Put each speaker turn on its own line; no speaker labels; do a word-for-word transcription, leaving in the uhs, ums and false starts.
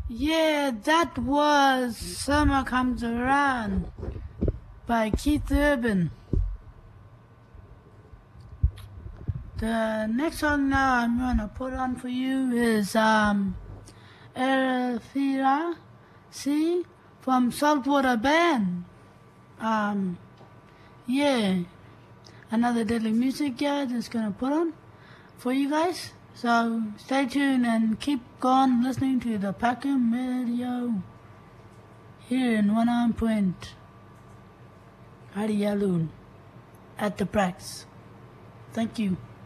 Yeah, that was Summer Comes Around by Keith Urban. The next song now I'm gonna put on for you is um Erafira C from Saltwater Band. Um yeah. Another Deadly Music yeah just gonna put on for you guys. So stay tuned and keep on listening to the Packham Radio here in one nine point Hardy Yaloon at the Prax. Thank you.